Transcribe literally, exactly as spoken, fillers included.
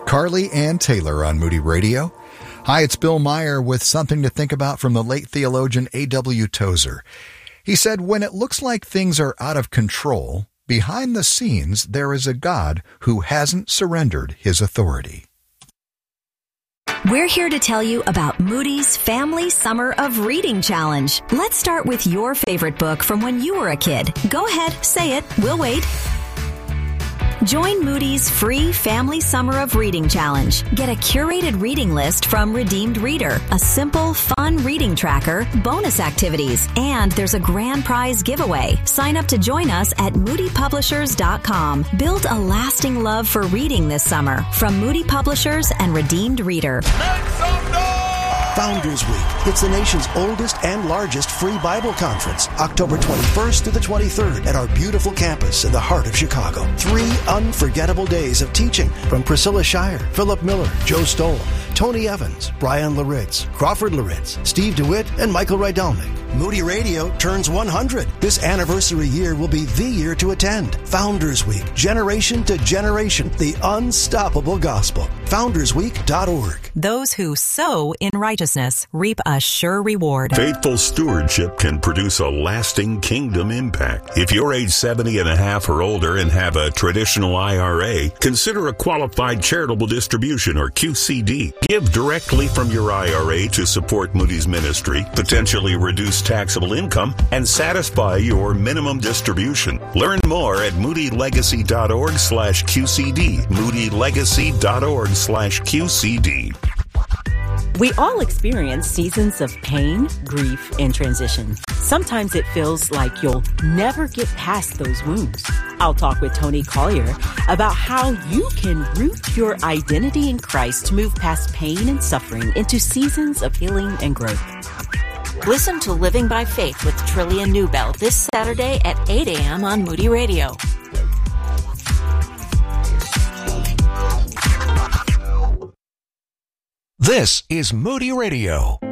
Carly Ann Taylor on Moody Radio. Hi, it's Bill Meyer with something to think about from the late theologian A W Tozer. He said, when it looks like things are out of control, behind the scenes there is a God who hasn't surrendered his authority. We're here to tell you about Moody's Family Summer of Reading Challenge. Let's start with your favorite book from when you were a kid. Go ahead, say it. We'll wait. Join Moody's free Family Summer of Reading Challenge. Get a curated reading list from Redeemed Reader, a simple, fun reading tracker, bonus activities, and there's a grand prize giveaway. Sign up to join us at moody publishers dot com. Build a lasting love for reading this summer from Moody Publishers and Redeemed Reader. Make some noise! Founders Week. It's the nation's oldest and largest free Bible conference, October twenty-first to the twenty-third at our beautiful campus in the heart of Chicago. Three unforgettable days of teaching from Priscilla Shire, Philip Miller, Joe Stoll, Tony Evans, Brian Laritz, Crawford Laritz, Steve DeWitt, and Michael Rydelnik. Moody Radio turns one hundred. This anniversary year will be the year to attend. Founders Week, generation to generation, the unstoppable gospel. founders week dot org. Those who sow in righteousness reap a sure reward. Faithful stewardship can produce a lasting kingdom impact. If you're age seventy and a half or older and have a traditional I R A, consider a qualified charitable distribution or Q C D. Give directly from your I R A to support Moody's ministry, potentially reduce taxable income, and satisfy your minimum distribution. Learn more at moody legacy dot org slash Q C D. moody legacy dot org slash Q C D. We all experience seasons of pain, grief, and transition. Sometimes it feels like you'll never get past those wounds. I'll talk with Tony Collier about how you can root your identity in Christ to move past pain and suffering into seasons of healing and growth. Listen to Living by Faith with Trillian Newbell this Saturday at eight a.m. on Moody Radio. This is Moody Radio.